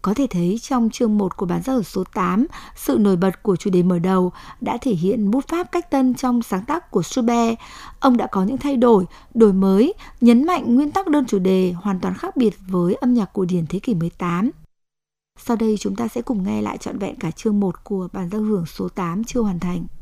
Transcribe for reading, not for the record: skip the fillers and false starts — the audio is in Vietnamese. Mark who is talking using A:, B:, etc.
A: Có thể thấy trong chương 1 của bản giao hưởng số 8, sự nổi bật của chủ đề mở đầu đã thể hiện bút pháp cách tân trong sáng tác của Schubert. Ông đã có những thay đổi, đổi mới, nhấn mạnh nguyên tắc đơn chủ đề hoàn toàn khác biệt với âm nhạc cổ điển thế kỷ 18. Sau đây chúng ta sẽ cùng nghe lại trọn vẹn cả chương 1 của bản giao hưởng số 8 chưa hoàn thành.